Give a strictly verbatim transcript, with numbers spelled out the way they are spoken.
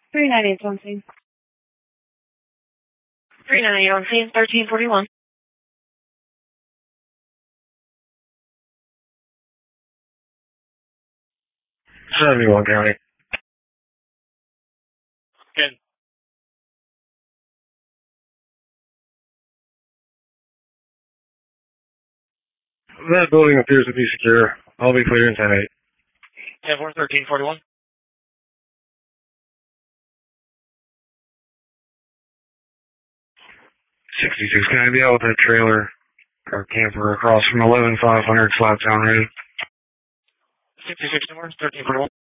three ninety-eight on scene. three ninety-eight on scene, thirteen forty-one. seventy-one County. Good. That building appears to be secure. I'll be clear in ten eight. ten four, thirteen forty-one. sixty-six, can I be out with that trailer or camper across from eleven five hundred Slaptown Road? sixty-six, thirteen forty-one.